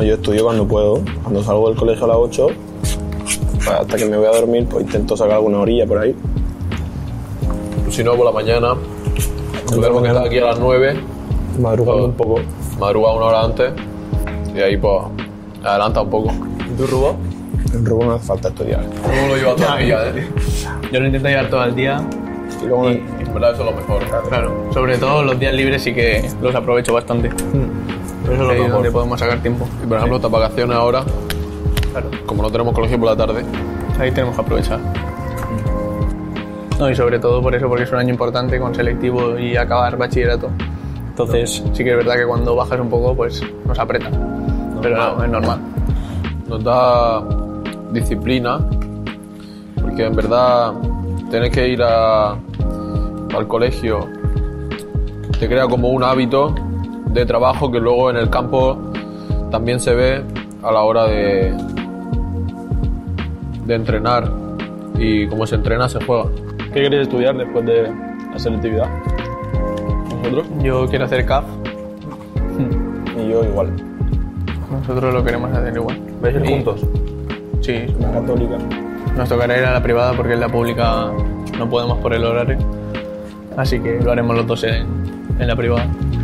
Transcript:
yo estudio cuando puedo. Cuando salgo del colegio a las 8, pues hasta que me voy a dormir, pues intento sacar alguna orilla por ahí. Si no, por la mañana, tenemos que estar aquí a las 9. Madrugando un poco. Madrugar 1 hora antes y ahí pues adelanta un poco. ¿Y tú, Rubó? En Rubó no hace falta estudiar. ¿Cómo lo llevas todo el día, Yo lo intento llevar todo el día. Y luego En verdad eso es lo mejor. Claro, sobre todo los días libres sí que los aprovecho bastante. Eso es lo Ahí mejor. donde podemos sacar tiempo. Y por ejemplo, estas vacaciones ahora, Claro, como no tenemos colegio por la tarde, ahí tenemos que aprovechar. No, y sobre todo por eso, porque es un año importante con selectivo y acabar bachillerato. Entonces sí que es verdad que cuando bajas un poco pues nos aprieta. Pero no, es normal. nos da disciplina, porque en verdad tener que ir al colegio te crea como un hábito de trabajo que luego en el campo también se ve a la hora de entrenar, y como se entrena se juega. ¿Qué queréis estudiar después de la selectividad? ¿Vosotros? Yo quiero hacer CAF. Y yo igual. Nosotros lo queremos hacer igual. ¿Vais a ir Y- juntos? Sí, La católica. nos tocará ir a la privada porque en la pública no podemos por el horario. Así que lo haremos los dos en la privada.